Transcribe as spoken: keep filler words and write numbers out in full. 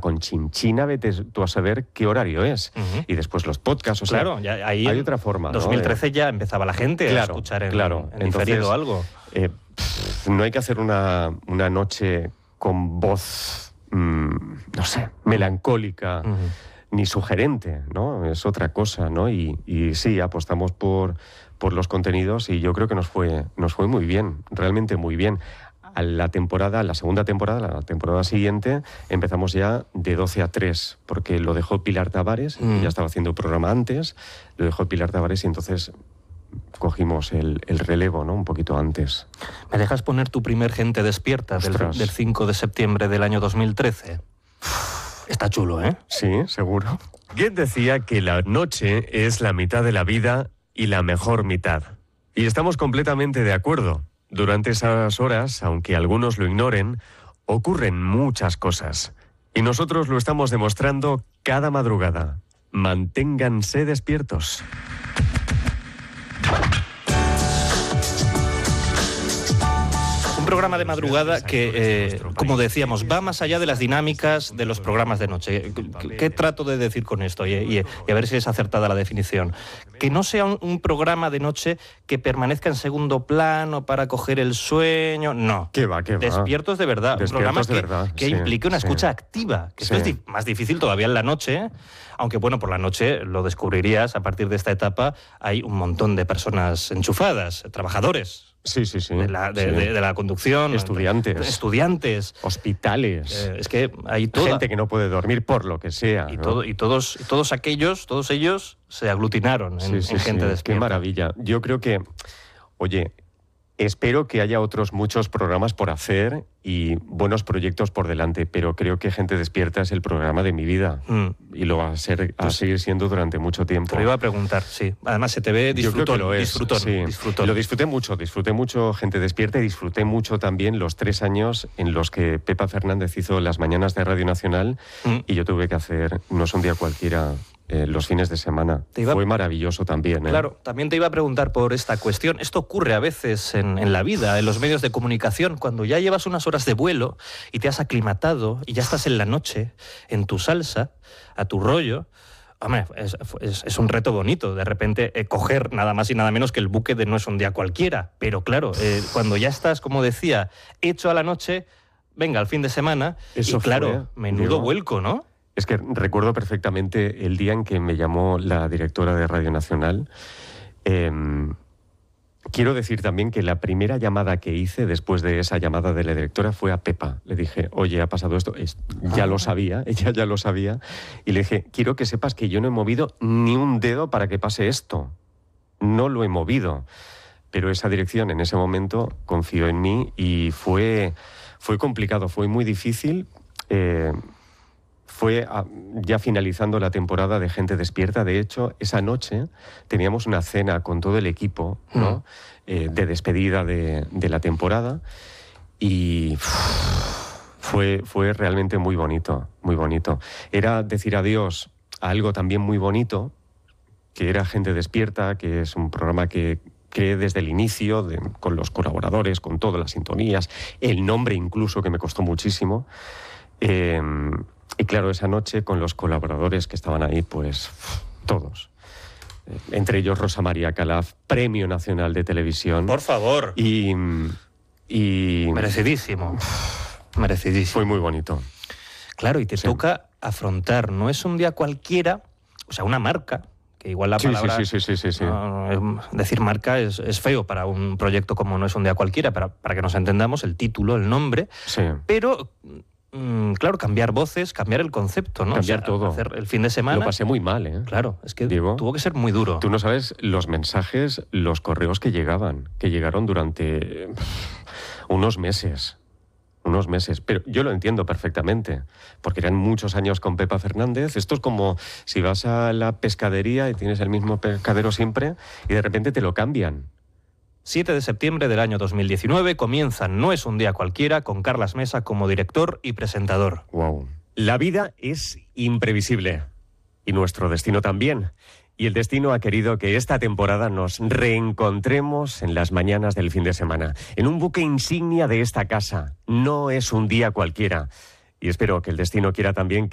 con Chinchina, vete tú a saber qué horario es. Uh-huh. Y después los podcasts, o sea, claro, ya ahí hay otra forma. En dos mil trece, ¿no? Ya empezaba la gente claro, a escuchar en, claro. en diferido algo. Eh, pff, no hay que hacer una, una noche con voz, mmm, no sé, melancólica, uh-huh. ni sugerente, ¿no? Es otra cosa, ¿no? Y, y sí, apostamos por, por los contenidos y yo creo que nos fue, nos fue muy bien, realmente muy bien. A la temporada, la segunda temporada, la temporada siguiente, empezamos ya de doce a tres, porque lo dejó Pilar Tavares, mm. que ya estaba haciendo el programa antes, lo dejó Pilar Tavares y entonces cogimos el, el relevo, ¿no? Un poquito antes. ¿Me dejas poner tu primer Gente Despierta del, del cinco de septiembre del año dos mil trece? Está chulo, ¿eh? Sí, seguro. Goethe decía que la noche es la mitad de la vida y la mejor mitad. Y estamos completamente de acuerdo. Durante esas horas, aunque algunos lo ignoren, ocurren muchas cosas. Y nosotros lo estamos demostrando cada madrugada. Manténganse despiertos. Un programa de madrugada que, eh, como decíamos, va más allá de las dinámicas de los programas de noche. ¿Qué, qué trato de decir con esto? Y, y, y a ver si es acertada la definición. Que no sea un, un programa de noche que permanezca en segundo plano para coger el sueño. No. ¿Qué va, qué va? Despiertos de verdad. Despiertos un programa de que, verdad. que sí, implique una sí. escucha activa. Que sí. esto es di- más difícil todavía en la noche, aunque bueno, por la noche lo descubrirías a partir de esta etapa. Hay un montón de personas enchufadas, trabajadores. Sí, sí, sí. De la, de, sí. de, de la conducción. Estudiantes. Estudiantes. Hospitales. Eh, es que hay toda... gente que no puede dormir por lo que sea. Y, ¿no? todo, y todos, todos aquellos, todos ellos se aglutinaron en, sí, sí, en Gente sí. Despierta. Qué maravilla. Yo creo que, oye, espero que haya otros muchos programas por hacer y buenos proyectos por delante, pero creo que Gente Despierta es el programa de mi vida mm. y lo va a, ser, a seguir siendo durante mucho tiempo. Te lo iba a preguntar, sí. Además se te ve disfrutón. Yo creo que lo es, disfrutón, sí. disfrutón. Lo disfruté mucho, disfruté mucho Gente Despierta y disfruté mucho también los tres años en los que Pepa Fernández hizo las mañanas de Radio Nacional mm. y yo tuve que hacer No es un día cualquiera... Eh, los fines de semana. Iba... Fue maravilloso también. ¿eh? Claro, también te iba a preguntar por esta cuestión. Esto ocurre a veces en, en la vida, en los medios de comunicación, cuando ya llevas unas horas de vuelo y te has aclimatado y ya estás en la noche, en tu salsa, a tu rollo. Hombre, es, es, es un reto bonito, de repente eh, coger nada más y nada menos que el buque de No es un día cualquiera. Pero claro, eh, cuando ya estás, como decía, hecho a la noche, venga, al fin de semana, Eso y claro, fue, menudo digo... vuelco, ¿no? Es que recuerdo perfectamente el día en que me llamó la directora de Radio Nacional. Eh, quiero decir también que la primera llamada que hice después de esa llamada de la directora fue a Pepa. Le dije, oye, ha pasado esto. Es, ya lo sabía, ella ya lo sabía. Y le dije, quiero que sepas que yo no he movido ni un dedo para que pase esto. No lo he movido. Pero esa dirección en ese momento confió en mí y fue, fue complicado, fue muy difícil. Eh, Fue a, ya finalizando la temporada de Gente Despierta. De hecho, esa noche teníamos una cena con todo el equipo, ¿no? Mm. Eh, de despedida de, de la temporada. Y uff, fue, fue realmente muy bonito, muy bonito. Era decir adiós a algo también muy bonito, que era Gente Despierta, que es un programa que creé desde el inicio, de, con los colaboradores, con todas las sintonías, el nombre incluso, que me costó muchísimo. Eh, Y claro, esa noche con los colaboradores que estaban ahí, pues todos. Eh, entre ellos Rosa María Calaf, Premio Nacional de Televisión. Por favor. Y... y Merecidísimo. Merecidísimo. Fue muy bonito. Claro, y te sí. toca afrontar. No es un día cualquiera, o sea, una marca, que igual la sí, palabra... Sí, sí, sí, sí, sí. No, decir marca es, es feo para un proyecto como No es un día cualquiera, para, para que nos entendamos, el título, el nombre. Sí. Pero... Claro, cambiar voces, cambiar el concepto, ¿no? Cambiar o sea, todo. Hacer el fin de semana. Lo pasé muy mal, ¿eh? Claro, es que Diego, tuvo que ser muy duro. Tú no sabes los mensajes, los correos que llegaban, que llegaron durante unos meses. Unos meses. Pero yo lo entiendo perfectamente, porque eran muchos años con Pepa Fernández. Esto es como si vas a la pescadería y tienes el mismo pescadero siempre y de repente te lo cambian. siete de septiembre del año dos mil diecinueve comienza No es un día cualquiera con Carlas Mesa como director y presentador. Wow. La vida es imprevisible y nuestro destino también. Y el destino ha querido que esta temporada nos reencontremos en las mañanas del fin de semana, en un buque insignia de esta casa. No es un día cualquiera. Y espero que el destino quiera también